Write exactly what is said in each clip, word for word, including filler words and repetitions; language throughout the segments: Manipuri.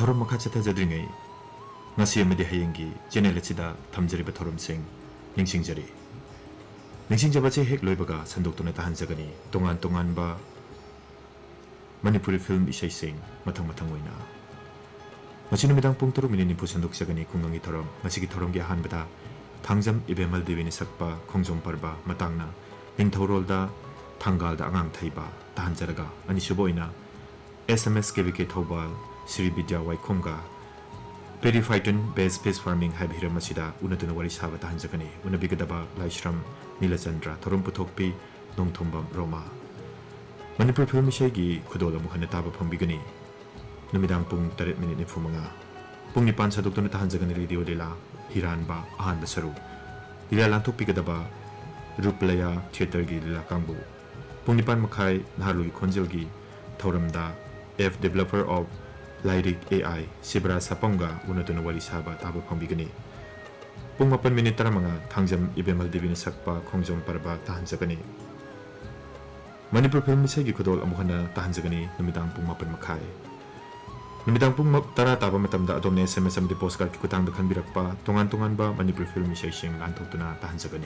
थोरम मखा चथजद्रिङै ngasi amadi hayengi channel achida thamjariba thoromsing ningsingjari ningsingjaba che hek loibaga sandoktuna tahanjagani tongan tongan ba manipuri film isai sing mathang mathang oina ngasi numidang pung turu minini pu sandoksagani kungangi thorom ngasi gi thorom gi hanbada thangjam ibemal devini sakpa khongjom parba matangna ningthorolda thangalda angang thaiba tahanjaraga ani suboina sms kvk thobal sri vidya waikhomga Periphyton based space farming hai bhiram masida unatuna wari saba tahanjakani unabigadaba laishram nilachandra thorom puthokpi nongthombam roma manipur film gi khudola muhana taba phambigani numidang pung taret minute ni fumanga pung ni pan sadoktuna tahanjakani radio dela hiran ba ahan basaru dila lanthok pigadaba ruplaya theater gi dila kangbu pung ni pan makhai nahalui khonjel gi thoramda f developer of Lyric A I Sibra Saponga unatuna wari saba taba phambigani pung mapan minute taramanga thangjam ibemal devini sakpa khongjom parba tahanjagani Manipur film misai gi khodol amuhana tahanjagani numidang pung mapan makhai numidang pung tara taba matamda adomne sms amdi postcard ki kutang da khanbirakpa tongan tongan ba Manipur film misai sing lanthokuna tahanjagani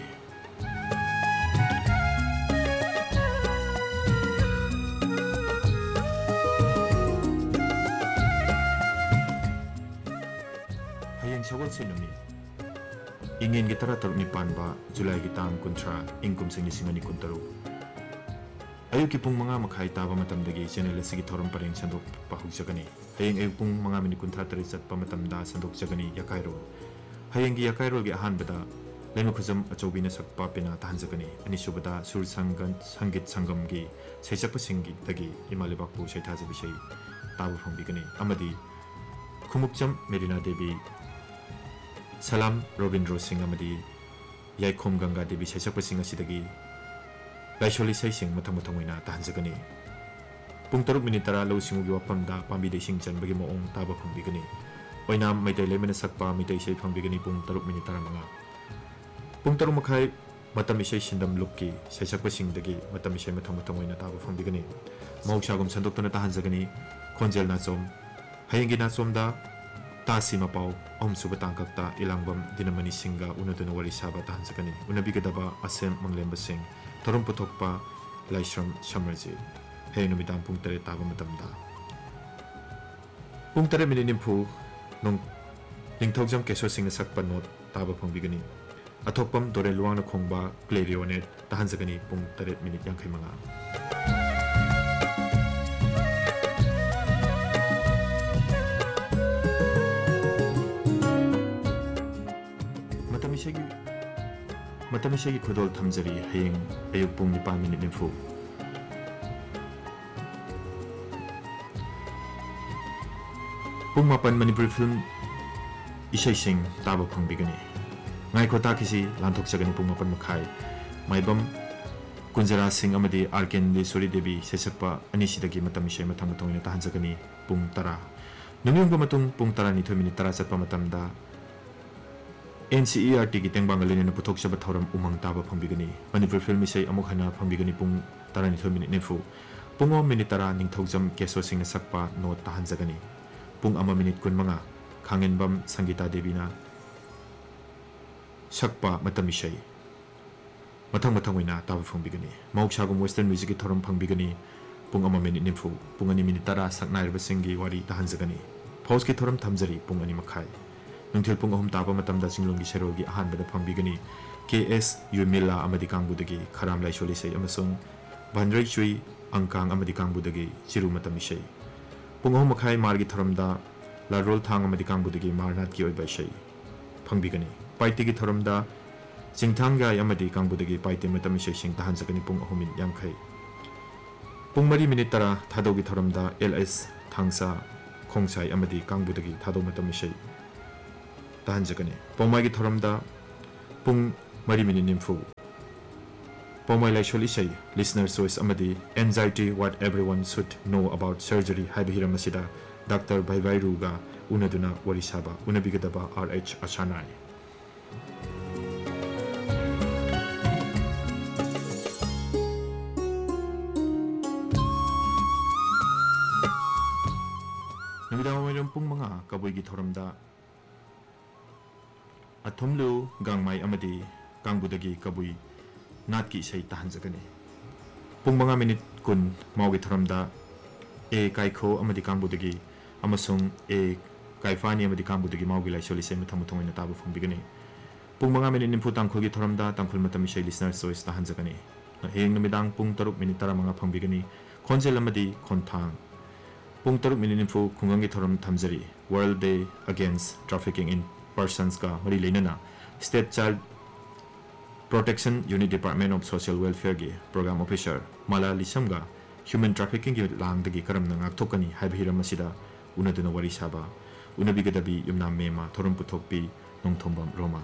Sawal sinumi ingin gitara taruk nipan ba Julai gitang kontra ingkum sing lisingani kuntaru ayu ki pung mga makhai taba matamdagi channel asigi thorom pareng sandok pahugjagani hayeng ayu pung mga mini kuntra tarisat pamatamda sandok jagani yakairo hayeng gi yakairo gi ahan bada lemu khuzam achobina sakpa pena tahanjagani ani subada sur sangan sangit sangam gi seichakpa singi dagi imalibak bu seithaja bisai tabu phongbigani amadi khumukjam Merina Devi Salam Robindro Singh amadi Yaikhom Ganga Devi Saichakpa Singh asidagi Laisholi Sai Singh mathang mathang oina tahanjagani pung taruk minute tara lo singugi wapamda pambi de sing chanbagi moong taba phangbigani oina maitai lemena sakpa mitai sei phangbigani pung taruk minute tara manga pung taruk makhai matam isai sindam lukki Saichakpa Singh dagi matam isai mathang mathang oina taba phangbigani mauchagum sandoktuna tahanjagani khonjel na chom hayengi na chomda Tasi mapau om subatangkakta ilangbam dinamani singa unatuna wari saba tahanjagani unabigadaba asem manglemba sing thorom puthokpa laishram shamarji hey numidang pung tare taba matamda pung tare minute nimfu nong ningthogjam keso singna sakpa not taba phangbigani athokpam dore luangna khongba clarionet tahanjagani pung tare minute yankhai manga Matamisagi khodol thamjari hayeng ayuk pung nipan minute nimfu pung mapan Manipur film isai sing taba phangbigani ngai khota kisi lanthok jagani pung mapan makhai maibam Kunjara Singh amadi Arken Suri Devi Saichakpa anisidagi matamisai mathang mathang ina tahanjagani pung tara numyungba matung pung tara ni thoi minute tara chatpa matamda N C E R T ki tengbang alini puthok chaba thoram umang taba phangbigani Manipur film isai amuk hana phangbigani pung tarani thoi minute nifu pungo minute tara ningthogjam keso singna sakpa no tahanjagani pung ama minute kun manga khangenbam Sangita Devi na sakpa matamisai mathang mathang oina taba phangbigani mauchagum western music ki thoram phangbigani pung ama minute nifu pung ani minute tara saknairba singi wari tahanjagani pause ki thoram thamjari pung ani makhai Nungthil pung ahum taba matamda singlonggi serolgi ahanbada phangbigani K S Yumila amadi kangbudagi Kharam Laisholi sei amasung Bandrai Chui Angkang amadi kangbudagi Chiru matamisai pung ahum makhai margi thoramda Larol Thang amadi kangbudagi Marnat ki oibai sei phangbigani Paiti gi thoramda Singthanga amadi kangbudagi Paiti matamisai sing tahanjagani pung ahumin yangkhai pung mari minute tara thadogi thoramda L S Thangsa Khongsai amadi kangbudagi thado matamisai tahanjagani pomai thoramda pung mari minute nimfu pomai laisholi sei listener choice amadi anxiety what everyone should know about surgery haibhiram masida Doctor Bhaivai Ruga unaduna warisaba unabigadaba R H Achanai Namidaang mayroong pung mga kabuy gitoramda at tumlu gangmay amadi kangbudagi kabuy natki isay tahanjagani. Pung mga minit kun mau gitoramda e kaiko amadi kangbudagi amasung e kaifani amadi kangbudagi mau gilay solisay matamutungay na tabo fungbigani. Pung mga minit nimpu tangkol gitoramda tangkol matamisay listener sois tahanjagani. Hiyang namidang pung taruk minit tara mga pangbigani konjel amadi kontang pung taruk minit nimpu kungang gitoram tamjari World Day Against Trafficking in Persons ka marilay na na State Child Protection Unit Department of Social Welfare gi Program Officer Mala Lisam ga Human Trafficking gi lang dagi karam na ngaktok kani haibahiram masida una duna wari saba una bigadabi yumna mema thorum puthokpi nongthombam Roma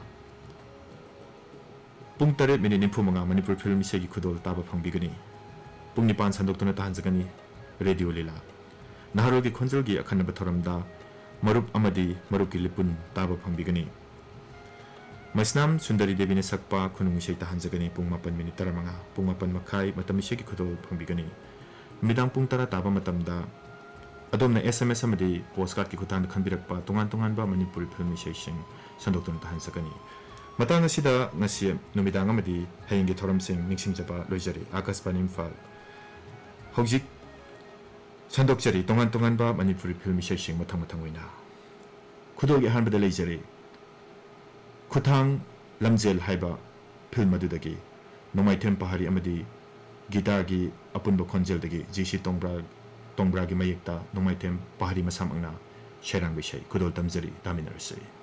pung taret minit nimpu mga Manipur Film Isegi Kudol taba pangbigani pung nipan sandok tuna tahanjagani Radio Lila Naharogi konjolgi akanaba thoramda marup amadi marup lipun taba pangbigani Masnam Sundari Devi na sakpa kunung isay tahanjagani pung mapan minit tara mga pung mapan makay matamisay kudol pangbigani midang pung tara taba matamda adom na S M S amadi postcard ki kutan kanbirak pa tungan-tungan ba Manipur Film Isay sing sandok tuna tahanjagani matang sida ngasi numidang amadi hayingi thoramsing ningsingjaba loijari Akasbani Imphal hojik sandokjari tungan-tungan ba Manipur Film Isay sing matang-matang wina kudogi hanbada leijari Kutang Lamjel haiba film adudagi Nomaitem pahari amadi gitagi apunbo konjeldagi Jishi Tongbra Tongbra gi mayekta Nomaitem pahari masam angna sherang bishay kudol tamjari daminarsay